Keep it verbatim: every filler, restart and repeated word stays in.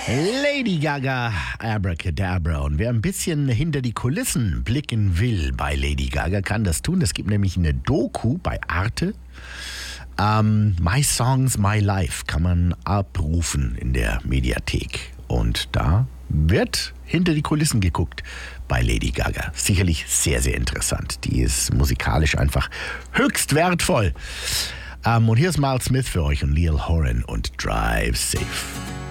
Lady Gaga, Abracadabra. Und wer ein bisschen hinter die Kulissen blicken will bei Lady Gaga, kann das tun. Es gibt nämlich eine Doku bei Arte. Ähm, My Songs, My Life kann man abrufen in der Mediathek. Und da wird hinter die Kulissen geguckt bei Lady Gaga. Sicherlich sehr, sehr interessant. Die ist musikalisch einfach höchst wertvoll. Ähm, und hier ist Miles Smith für euch und Lil Horan und Drive Safe.